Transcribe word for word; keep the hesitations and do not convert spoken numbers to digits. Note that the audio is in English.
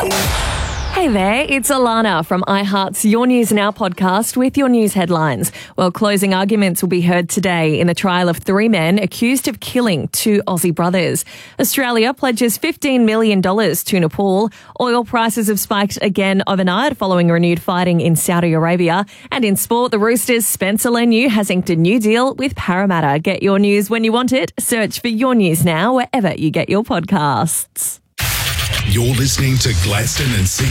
Hey there, it's Alana from iHeart's Your News Now podcast with your news headlines. Well, closing arguments will be heard today in the trial of three men accused of killing two Aussie brothers. Australia pledges fifteen million dollars to Nepal. Oil prices have spiked again overnight following renewed fighting in Saudi Arabia. And in sport, the Roosters' Spencer Leniu has inked a new deal with Parramatta. Get your news when you want it. Search for Your News Now wherever you get your podcasts. You're listening to Gladstone and C